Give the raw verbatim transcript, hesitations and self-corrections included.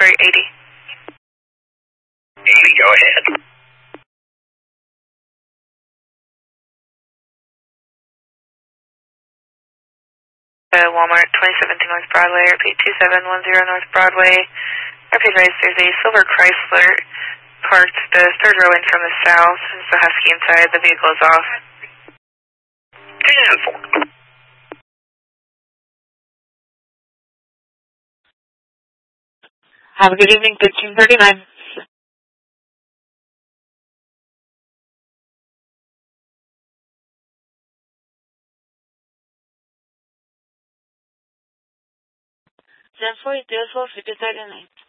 Sorry, eighty. eighty, go ahead. Uh, Walmart, twenty seventeen North Broadway, repeat two seven one zero North Broadway. Repeat race, there's a silver Chrysler parked the third row in from the south. There's a Husky inside, the vehicle is off. ten four. Have a good evening, fifteen thirty-nine. ten forty-two, fifty thirty-nine.